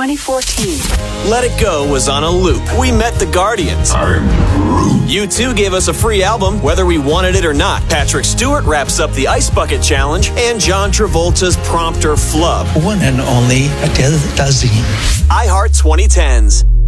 2014. Let It Go was on a loop. We met the Guardians. U2 gave us a free album, whether we wanted it or not. Patrick Stewart wraps up the Ice Bucket Challenge, and John Travolta's Prompt or Flub. One and only Adele Dazeem. iHeart 2010s.